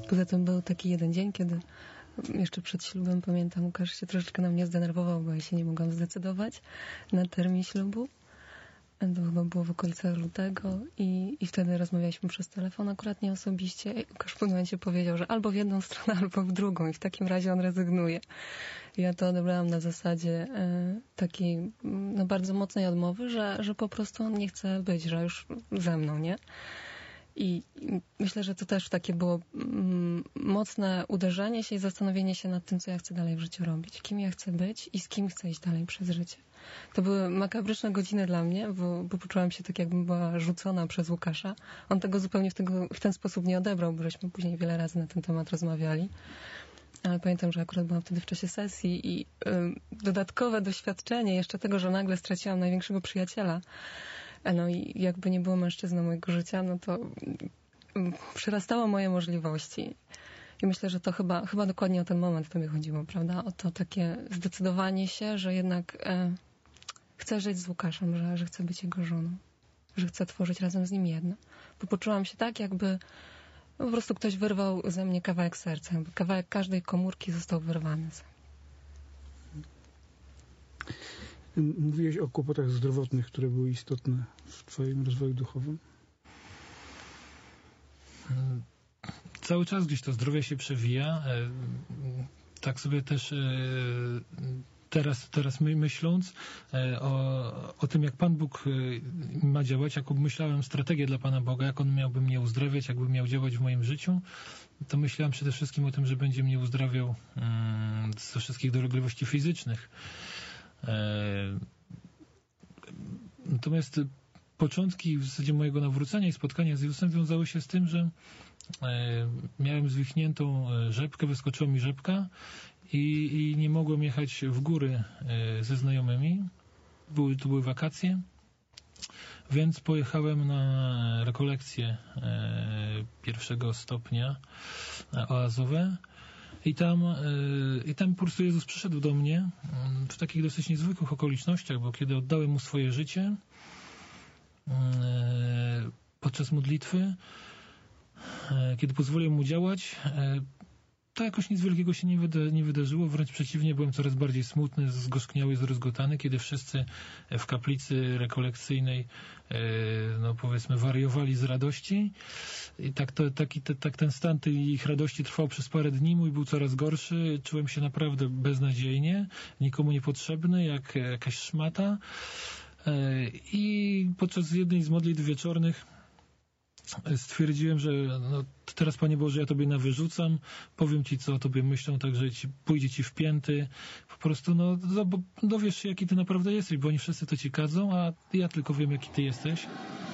Poza tym był taki jeden dzień, kiedy jeszcze przed ślubem, pamiętam, Łukasz się troszeczkę na mnie zdenerwował, bo ja się nie mogłam zdecydować na termin ślubu. To chyba było w okolicach lutego i wtedy rozmawialiśmy przez telefon, akurat nie osobiście. I Łukasz w pewnym momencie powiedział, że albo w jedną stronę, albo w drugą i w takim razie on rezygnuje. Ja to odebrałam na zasadzie takiej bardzo mocnej odmowy, że po prostu on nie chce być, że już ze mną, nie? I myślę, że to też takie było mocne uderzenie się i zastanowienie się nad tym, co ja chcę dalej w życiu robić, kim ja chcę być i z kim chcę iść dalej przez życie. To były makabryczne godziny dla mnie, bo poczułam się tak, jakbym była rzucona przez Łukasza. On tego zupełnie w ten sposób nie odebrał, bo żeśmy później wiele razy na ten temat rozmawiali. Ale pamiętam, że akurat byłam wtedy w czasie sesji i dodatkowe doświadczenie jeszcze tego, że nagle straciłam największego przyjaciela. No i jakby nie było mężczyzny mojego życia, no to przerastało moje możliwości. I myślę, że to chyba dokładnie o ten moment tobie chodziło, prawda? O to takie zdecydowanie się, że jednak chcę żyć z Łukaszem, że chcę być jego żoną. Że chcę tworzyć razem z nim jedno. Bo poczułam się tak, jakby po prostu ktoś wyrwał ze mnie kawałek serca. Jakby kawałek każdej komórki został wyrwany ze mnie. Mówiłeś o kłopotach zdrowotnych, które były istotne w twoim rozwoju duchowym? Cały czas gdzieś to zdrowie się przewija. Tak sobie też teraz myśląc o tym, jak Pan Bóg ma działać, jaką myślałem strategię dla Pana Boga, jak On miałby mnie uzdrawiać, jakby miał działać w moim życiu, to myślałem przede wszystkim o tym, że będzie mnie uzdrawiał ze wszystkich dolegliwości fizycznych. Natomiast początki w zasadzie mojego nawrócenia i spotkania z Jezusem wiązały się z tym, że miałem zwichniętą rzepkę, wyskoczyła mi rzepka i nie mogłem jechać w góry ze znajomymi. To były wakacje, więc pojechałem na rekolekcje pierwszego stopnia oazowe. I tam po prostu Jezus przyszedł do mnie w takich dosyć niezwykłych okolicznościach, bo kiedy oddałem Mu swoje życie podczas modlitwy, kiedy pozwoliłem Mu działać, to jakoś nic wielkiego się nie wydarzyło, wręcz przeciwnie, byłem coraz bardziej smutny, zgorzkniały, zrozgotany, kiedy wszyscy w kaplicy rekolekcyjnej, no powiedzmy, wariowali z radości i tak ten stan tej ich radości trwał przez parę dni, mój był coraz gorszy, czułem się naprawdę beznadziejnie, nikomu niepotrzebny, jak jakaś szmata i podczas jednej z modlitw wieczornych stwierdziłem, że no, teraz, Panie Boże, ja Tobie nawyrzucam, powiem Ci, co o Tobie myślą, także pójdzie Ci w pięty. Po prostu, dowiesz się, jaki Ty naprawdę jesteś, bo oni wszyscy to Ci kadzą, a ja tylko wiem, jaki Ty jesteś.